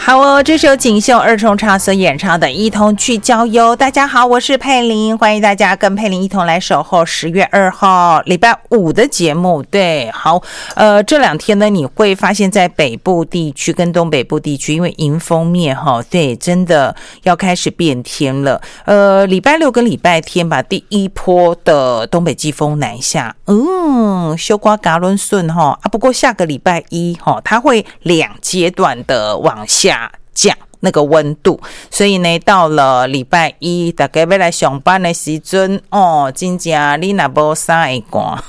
好哦，这首锦绣二重唱所演唱的《一同去郊游》。大家好，我是佩玲，欢迎大家跟佩玲一同来守候10月2号礼拜五的节目。对，好，这两天呢，你会发现在北部地区跟东北部地区，因为迎风面对，真的要开始变天了。礼拜六跟礼拜天吧，第一波的东北季风南下，修瓜嘎伦顺不过下个礼拜一它会2阶段的往下降那个温度，所以呢，到了礼拜一，大家要来上班的时阵真的你若没衫会寒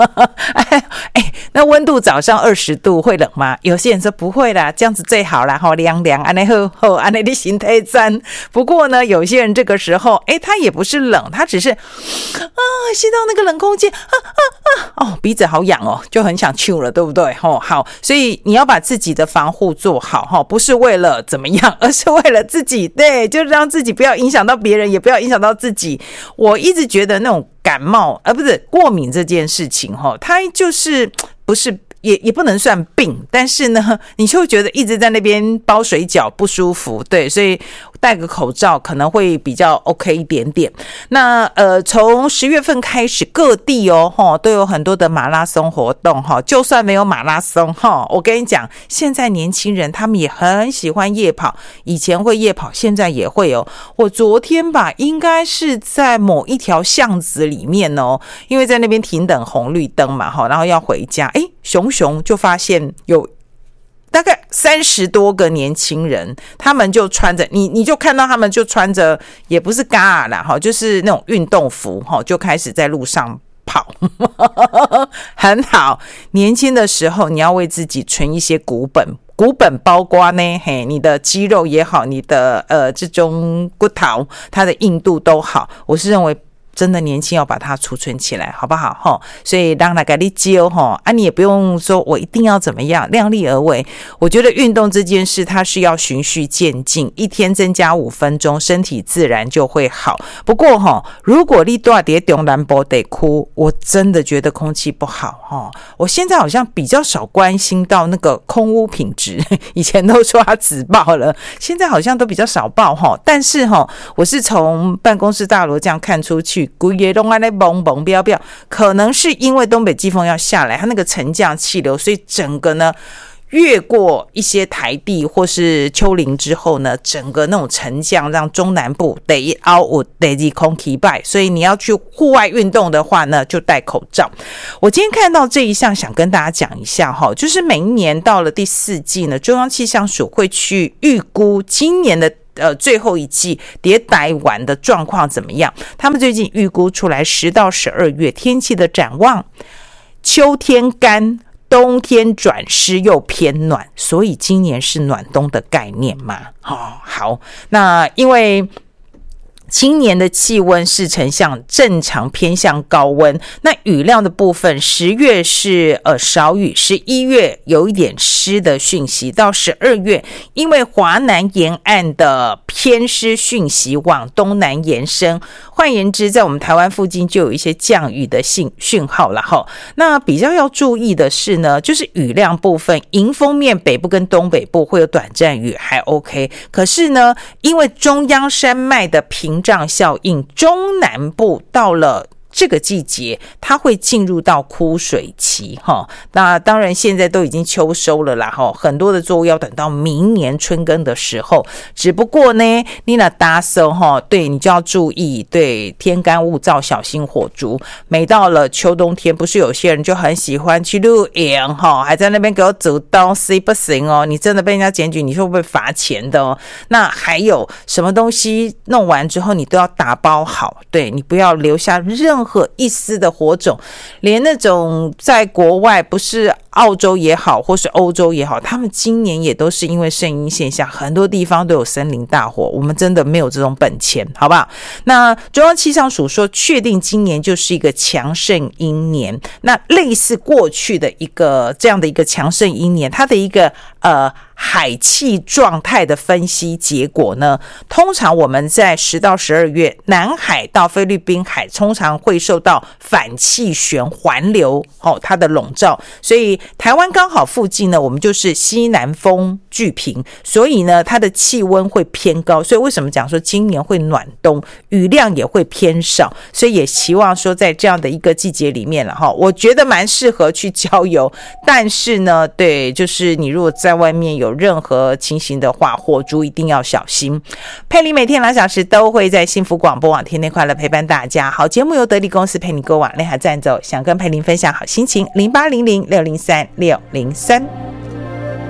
那温度早上20度会冷吗？有些人说不会啦，这样子最好啦，凉凉，安尼好，安尼你身体赞。不过呢，有些人这个时候，他也不是冷，他只是吸到那个冷空气，鼻子好痒就很想吐了，对不对？好，所以你要把自己的防护做好不是为了怎么样，而是为了自己，对，就让自己不要影响到别人，也不要影响到自己。我一直觉得那种感冒不是过敏这件事情它就是不是也不能算病，但是呢你就觉得一直在那边包水饺不舒服，对，所以戴个口罩可能会比较 OK 一点点。那从10月份开始，各地都有很多的马拉松活动就算没有马拉松我跟你讲，现在年轻人他们也很喜欢夜跑，以前会夜跑，现在也会我昨天吧，应该是在某一条巷子里面因为在那边停等红绿灯嘛然后要回家，熊就发现有大概30多个年轻人，他们就穿着你就看到他们就穿着也不是嘎啦就是那种运动服就开始在路上跑很好，年轻的时候你要为自己存一些股本包括呢你的肌肉也好，你的这种骨头它的硬度都好，我是认为真的年轻要把它储存起来，好不好所以让大家你揪你也不用说我一定要怎么样，量力而为。我觉得运动这件事它是要循序渐进，一天增加5分钟，身体自然就会好。不过如果你住在中南部地区，我真的觉得空气不好我现在好像比较少关心到那个空污品质，以前都说它紫爆了，现在好像都比较少爆但是我是从办公室大楼这样看出去，整个都在蹦蹦飙飙，可能是因为东北季风要下来，它那个沉降气流，所以整个呢越过一些台地或是丘陵之后呢，整个那种沉降让中南部第一凹有第二空气败，所以你要去户外运动的话呢，就戴口罩。我今天看到这一项，想跟大家讲一下就是每一年到了第4季呢，中央气象署会去预估今年的最后一季迭台湾的状况怎么样？他们最近预估出来10到12月天气的展望，秋天干，冬天转湿又偏暖，所以今年是暖冬的概念嘛？好，那因为今年的气温是呈现正常偏向高温，那雨量的部分10月是少雨，11月有一点湿的讯息，到12月因为华南沿岸的偏湿讯息往东南延伸，换言之在我们台湾附近就有一些降雨的讯号了那比较要注意的是呢，就是雨量部分，迎风面北部跟东北部会有短暂雨还 OK， 可是呢因为中央山脉的屏障效应，中南部到了这个季节它会进入到枯水期那当然现在都已经秋收了啦很多的作物要等到明年春耕的时候，只不过呢你那打收对，你就要注意，对，天干物燥，小心火烛。每到了秋冬天，不是有些人就很喜欢去露营还在那边给我走刀 C 不行你真的被人家检举，你会不会罚钱的那还有什么东西弄完之后你都要打包好，对，你不要留下任何一丝的火种，连那种在国外不是澳洲也好或是欧洲也好，他们今年也都是因为圣婴现象，很多地方都有森林大火，我们真的没有这种本钱，好不好？那中央气象署说确定今年就是一个强盛阴年，那类似过去的一个这样的一个强盛阴年，它的一个海气状态的分析结果呢，通常我们在10到12月，南海到菲律宾海通常会受到反气旋环流它的笼罩，所以台湾刚好附近呢，我们就是西南风巨频，所以呢它的气温会偏高，所以为什么讲说今年会暖冬，雨量也会偏少，所以也期望说在这样的一个季节里面了我觉得蛮适合去郊游，但是呢对，就是你如果在外面有任何情形的话，火烛一定要小心。佩玲每天2小时都会在幸福广播网天天快乐陪伴大家，好节目由得力公司陪你过往内涵赞助，想跟佩玲分享好心情，0800603603。